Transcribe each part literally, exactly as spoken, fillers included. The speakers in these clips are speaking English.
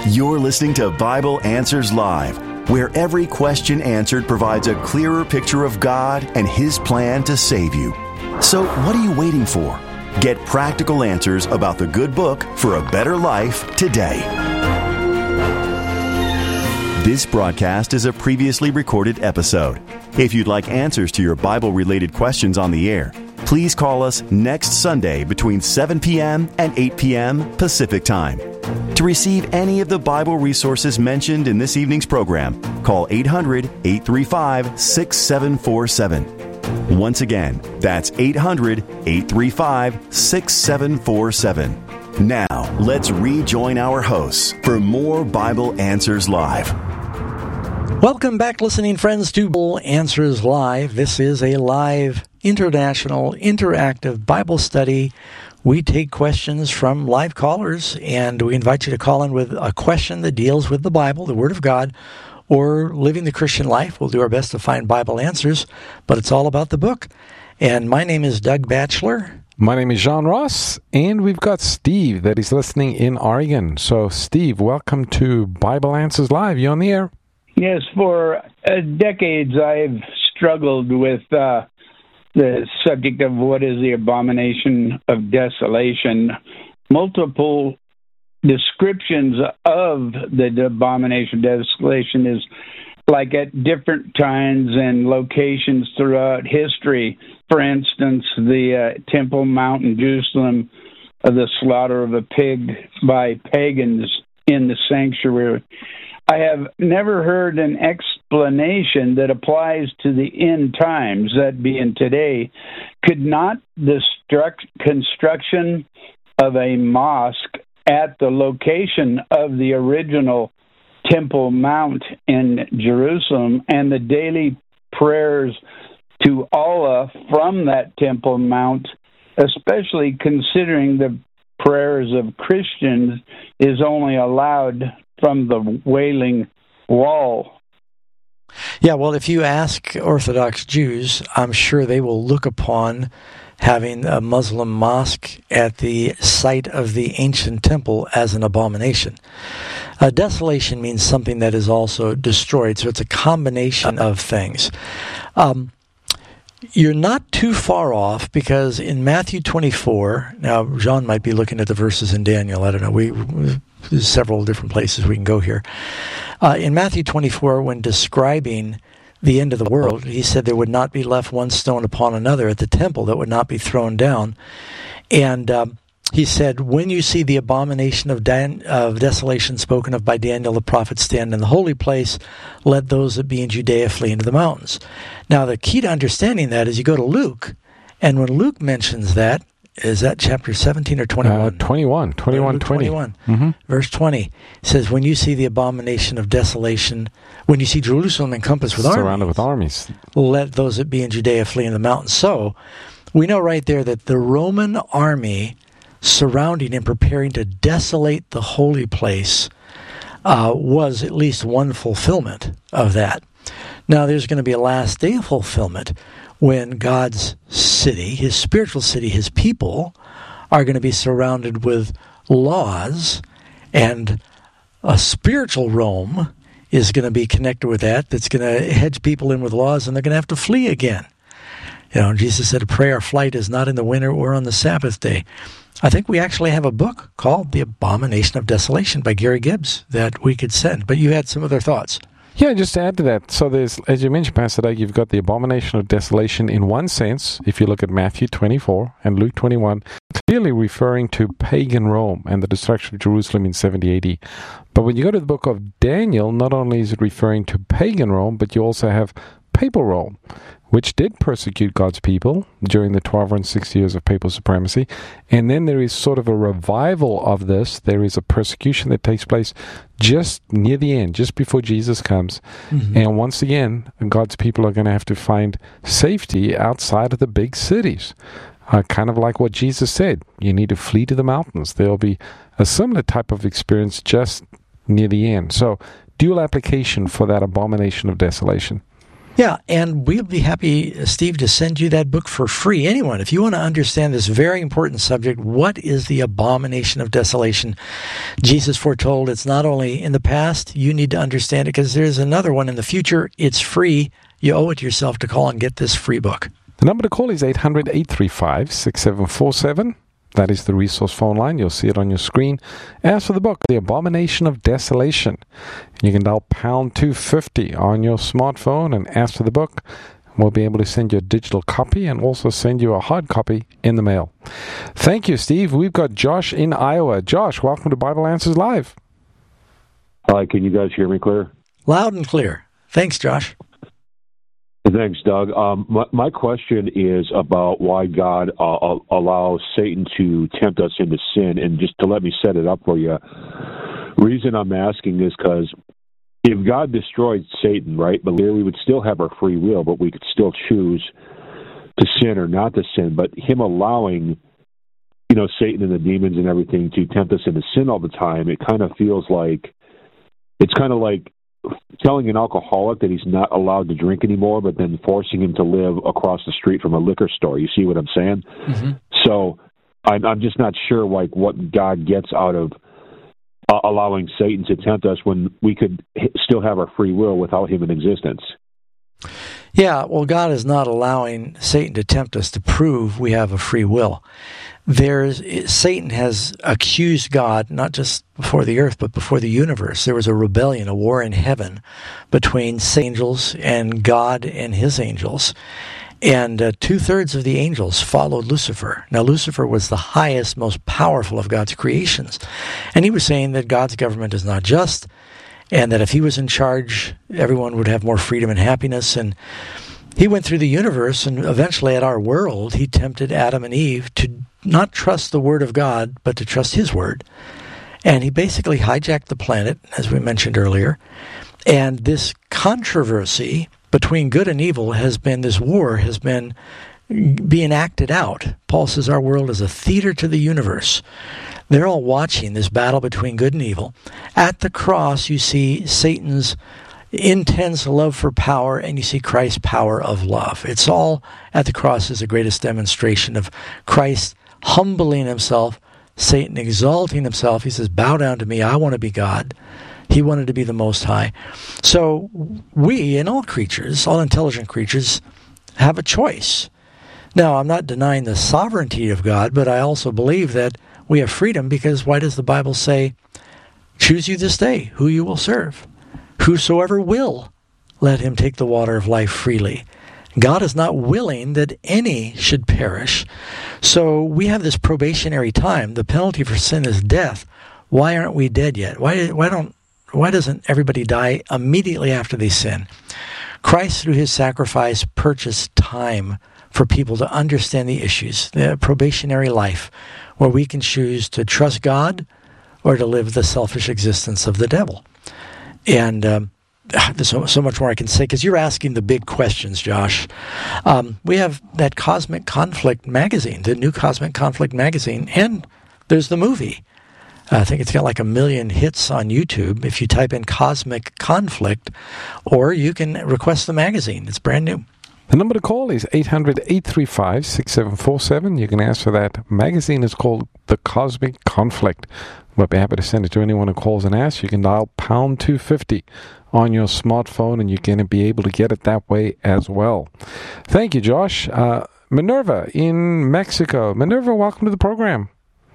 You're listening to Bible Answers Live, where every question answered provides a clearer picture of God and His plan to save you. So what are you waiting for? Get practical answers about the good book for a better life today. This broadcast is a previously recorded episode. If you'd like answers to your Bible-related questions on the air, please call us next Sunday between seven p.m. and eight p.m. Pacific Time. To receive any of the Bible resources mentioned in this evening's program, call eight hundred, eight three five, six seven four seven. Once again, that's eight hundred, eight three five, six seven four seven. Now, let's rejoin our hosts for more Bible Answers Live. Welcome back, listening friends, to Bible Answers Live. This is a live, international, interactive Bible study. We take questions from live callers, and we invite you to call in with a question that deals with the Bible, the Word of God, or living the Christian life. We'll do our best to find Bible answers, but it's all about the book. And my name is Doug Batchelor. My name is John Ross, and we've got Steve that is listening in Oregon. So, Steve, welcome to Bible Answers Live. You on the air? Yes, for uh, decades I've struggled with uh, the subject of what is the abomination of desolation. Multiple descriptions of the abomination of desolation is like at different times and locations throughout history. For instance, the uh, Temple Mount in Jerusalem, uh, the slaughter of a pig by pagans in the sanctuary. I have never heard an explanation that applies to the end times, that being today. Could not the struct- construction of a mosque at the location of the original Temple Mount in Jerusalem and the daily prayers to Allah from that Temple Mount, especially considering the prayers of Christians, is only allowed from the Wailing Wall? Yeah, well, if you ask Orthodox Jews, I'm sure they will look upon having a Muslim mosque at the site of the ancient temple as an abomination. Uh, desolation means something that is also destroyed, so it's a combination of things. Um, You're not too far off, because in Matthew twenty-four, now Jean might be looking at the verses in Daniel, I don't know, we, there's several different places we can go here. Uh, in Matthew twenty-four, when describing the end of the world, he said there would not be left one stone upon another at the temple that would not be thrown down. And um, he said, when you see the abomination of, Dan- of desolation spoken of by Daniel the prophet stand in the holy place, let those that be in Judea flee into the mountains. Now, the key to understanding that is you go to Luke, and when Luke mentions that, is that chapter seventeen or twenty-one? Uh, twenty-one. twenty-one, twenty. twenty-one. Mm-hmm. Verse twenty says, when you see the abomination of desolation, when you see Jerusalem encompassed with armies, surrounded with armies, let those that be in Judea flee in the mountains. So, we know right there that the Roman army surrounding and preparing to desolate the holy place uh, was at least one fulfillment of that. Now, there's going to be a last day fulfillment when God's city, His spiritual city, His people, are going to be surrounded with laws, and a spiritual Rome is going to be connected with that, that's going to hedge people in with laws, and they're going to have to flee again. You know, Jesus said, a prayer flight is not in the winter or on the Sabbath day. I think we actually have a book called The Abomination of Desolation by Gary Gibbs that we could send, but you had some other thoughts. Yeah, just to add to that, so there's, as you mentioned, Pastor Doug, you've got the abomination of desolation in one sense, if you look at Matthew twenty-four and Luke twenty-one, clearly referring to pagan Rome and the destruction of Jerusalem in seventy A D. But when you go to the book of Daniel, not only is it referring to pagan Rome, but you also have papal Rome, which did persecute God's people during the twelve and six years of papal supremacy. And then there is sort of a revival of this. There is a persecution that takes place just near the end, just before Jesus comes. Mm-hmm. And once again, God's people are going to have to find safety outside of the big cities. Uh, kind of like what Jesus said, you need to flee to the mountains. There will be a similar type of experience just near the end. So, dual application for that abomination of desolation. Yeah, and we'll be happy, Steve, to send you that book for free. Anyone, if you want to understand this very important subject, what is the abomination of desolation? Jesus foretold it's not only in the past, you need to understand it because there's another one in the future. It's free. You owe it to yourself to call and get this free book. The number to call is eight hundred, eight three five, six seven four seven. That is the resource phone line. You'll see it on your screen. As for the book, The Abomination of Desolation, you can dial pound two fifty on your smartphone and ask for the book. We'll be able to send you a digital copy and also send you a hard copy in the mail. Thank you, Steve. We've got Josh in Iowa. Josh, welcome to Bible Answers Live. Hi, can you guys hear me clear? Loud and clear. Thanks, Josh. Thanks, Doug. Um, my, my question is about why God uh, allows Satan to tempt us into sin. And just to let me set it up for you, reason I'm asking is because if God destroyed Satan, right, but we would still have our free will, but we could still choose to sin or not to sin. But him allowing, you know, Satan and the demons and everything to tempt us into sin all the time, it kind of feels like, it's kind of like telling an alcoholic that he's not allowed to drink anymore, but then forcing him to live across the street from a liquor store. You see what I'm saying? Mm-hmm. So I'm, I'm just not sure, like, what God gets out of uh, allowing Satan to tempt us when we could h- still have our free will without him in existence. Yeah, well, God is not allowing Satan to tempt us to prove we have a free will. There's Satan has accused God, not just before the earth, but before the universe. There was a rebellion, a war in heaven between angels and God and his angels. And uh, two-thirds of the angels followed Lucifer. Now, Lucifer was the highest, most powerful of God's creations. And he was saying that God's government is not just, and that if he was in charge, everyone would have more freedom and happiness. And he went through the universe, and eventually at our world, he tempted Adam and Eve to not trust the word of God, but to trust his word. And he basically hijacked the planet, as we mentioned earlier. And this controversy between good and evil has been, this war has been being acted out. Paul says our world is a theater to the universe. They're all watching this battle between good and evil. At the cross, you see Satan's intense love for power, and you see Christ's power of love. It's all at the cross is the greatest demonstration of Christ humbling himself, Satan exalting himself. He says, bow down to me, I want to be God. He wanted to be the Most High. So we, and all creatures, all intelligent creatures, have a choice. Now, I'm not denying the sovereignty of God, but I also believe that we have freedom, because why does the Bible say, choose you this day who you will serve? Whosoever will, let him take the water of life freely. God is not willing that any should perish. So we have this probationary time. The penalty for sin is death. Why aren't we dead yet? Why why don't why doesn't everybody die immediately after they sin? Christ, through his sacrifice, purchased time for people to understand the issues, the probationary life, where we can choose to trust God or to live the selfish existence of the devil. And um, there's so, so much more I can say, because you're asking the big questions, Josh. Um, we have that Cosmic Conflict magazine, the new Cosmic Conflict magazine, and there's the movie. I think it's got like a million hits on YouTube if you type in Cosmic Conflict, or you can request the magazine. It's brand new. The number to call is eight hundred, eight three five, six seven four seven. You can ask for that magazine. It's called The Cosmic Conflict. We'll be happy to send it to anyone who calls and asks. You can dial pound two fifty on your smartphone, and you're going to be able to get it that way as well. Thank you, Josh. Uh, Minerva in Mexico. Minerva, welcome to the program.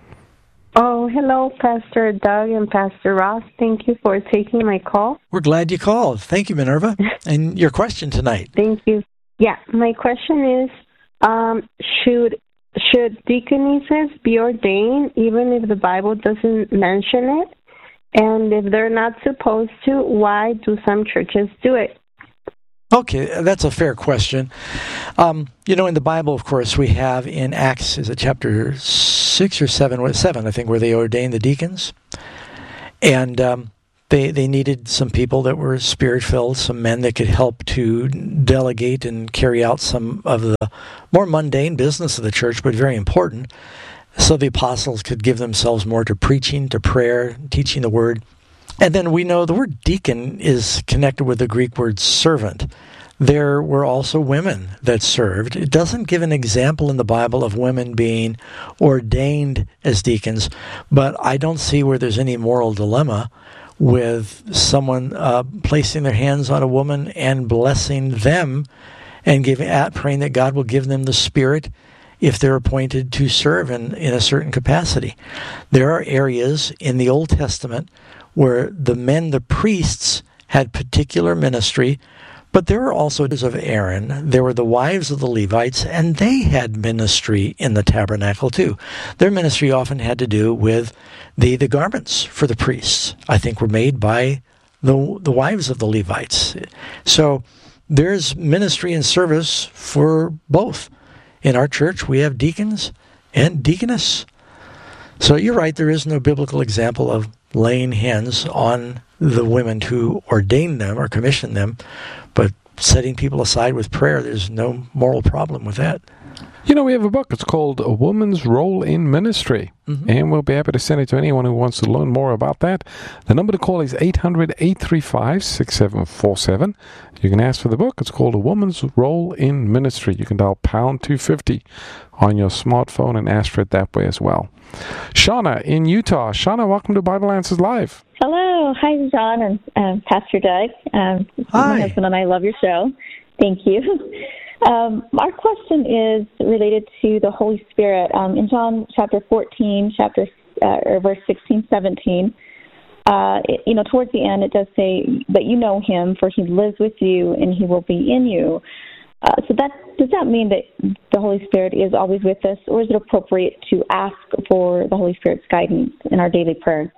Oh, hello, Pastor Doug and Pastor Ross. Thank you for taking my call. We're glad you called. Thank you, Minerva. And your question tonight. Thank you. Yeah, my question is, um, should should deaconesses be ordained even if the Bible doesn't mention it? And if they're not supposed to, why do some churches do it? Okay, that's a fair question. Um, you know, in the Bible, of course, we have in Acts, is it chapter six or seven? Seven, I think, where they ordained the deacons. And um, they they needed some people that were spirit-filled, some men that could help to delegate and carry out some of the more mundane business of the church, but very important. So the apostles could give themselves more to preaching, to prayer, teaching the word. And then we know the word deacon is connected with the Greek word servant. there were also women that served. It doesn't give an example in the Bible of women being ordained as deacons, but I don't see where there's any moral dilemma with someone uh, placing their hands on a woman and blessing them and giving, at, praying that God will give them the Spirit if they're appointed to serve in, in a certain capacity. There are areas in the Old Testament where the men, the priests, had particular ministry, but there were also of Aaron. There were the wives of the Levites, and they had ministry in the tabernacle too. Their ministry often had to do with the, the garments for the priests, I think, were made by the the wives of the Levites. So there's ministry and service for both. In our church, we have deacons and deaconess. So you're right, there is no biblical example of laying hands on the women who ordained them or commissioned them, but setting people aside with prayer, there's no moral problem with that. You know, we have a book. It's called A Woman's Role in Ministry. Mm-hmm. And we'll be happy to send it to anyone who wants to learn more about that. The number to call is eight hundred, eight three five, six seven four seven. You can ask for the book. It's called A Woman's Role in Ministry. You can dial pound two fifty on your smartphone and ask for it that way as well. Shauna in Utah. Shauna, welcome to Bible Answers Live. Hello. Hi, John and um, Pastor Doug. Um, Hi. My husband and I love your show. Thank you. Um, our question is related to the Holy Spirit. Um, in John chapter fourteen, chapter uh, or verse sixteen, seventeen, uh, it, you know, towards the end it does say that you know him, for he lives with you and he will be in you. Uh, so that does that mean that the Holy Spirit is always with us, or is it appropriate to ask for the Holy Spirit's guidance in our daily prayers?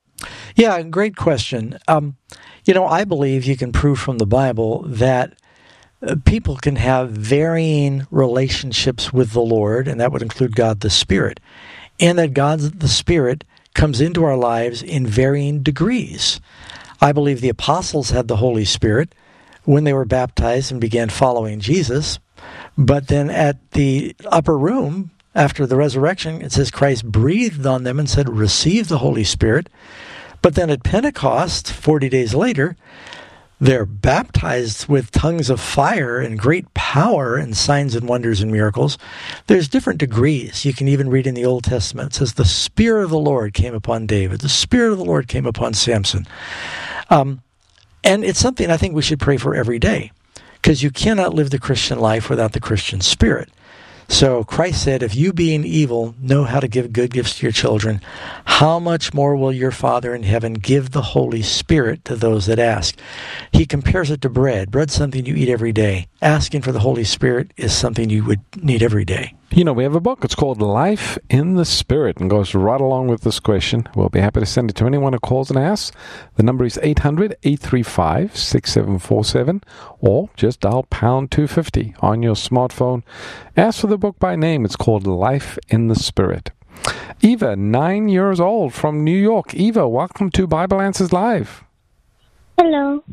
Yeah, great question. Um, you know, I believe you can prove from the Bible that uh, people can have varying relationships with the Lord, and that would include God the Spirit, and that God the Spirit comes into our lives in varying degrees. I believe the apostles had the Holy Spirit when they were baptized and began following Jesus, but then at the upper room, after the resurrection, it says Christ breathed on them and said, receive the Holy Spirit. But then at Pentecost, forty days later, they're baptized with tongues of fire and great power and signs and wonders and miracles. There's different degrees. You can even read in the Old Testament. It says the Spirit of the Lord came upon David. The Spirit of the Lord came upon Samson. Um, and it's something I think we should pray for every day, because you cannot live the Christian life without the Christian spirit. So Christ said, if you being evil know how to give good gifts to your children, how much more will your Father in heaven give the Holy Spirit to those that ask? He compares it to bread. Bread's something you eat every day. Asking for the Holy Spirit is something you would need every day. You know, we have a book. It's called Life in the Spirit and goes right along with this question. We'll be happy to send it to anyone who calls and asks. The number is eight hundred, eight three five, six seven four seven, or just dial pound two fifty on your smartphone. Ask for the book by name. It's called Life in the Spirit. Eva, nine years old from New York. Eva, welcome to Bible Answers Live. Hello.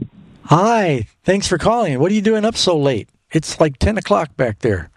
Hi. Thanks for calling. What are you doing up so late? It's like ten o'clock back there.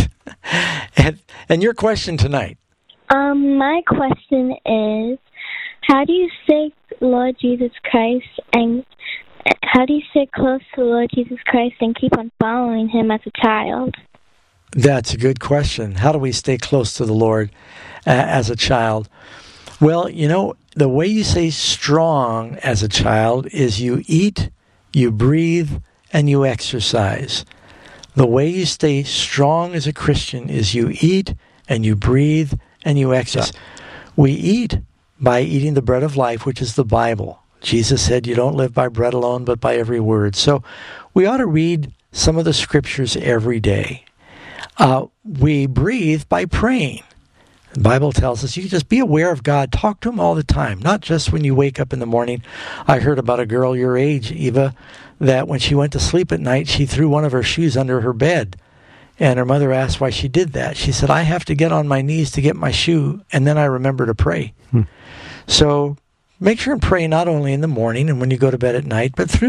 and, and your question tonight? Um, my question is, how do you say Lord Jesus Christ, and how do you stay close to Lord Jesus Christ and keep on following him as a child? That's a good question. How do we stay close to the Lord uh, as a child? Well, you know, the way you say strong as a child is you eat, you breathe, and you exercise. The way you stay strong as a Christian is you eat and you breathe and you exercise. We eat by eating the bread of life, which is the Bible. Jesus said, you don't live by bread alone, but by every word. So we ought to read some of the scriptures every day. Uh, we breathe by praying. The Bible tells us you can just be aware of God. Talk to him all the time, not just when you wake up in the morning. I heard about a girl your age, Eva, that when she went to sleep at night, she threw one of her shoes under her bed. And her mother asked why she did that. She said, I have to get on my knees to get my shoe, and then I remember to pray. Hmm. So make sure and pray not only in the morning and when you go to bed at night, but through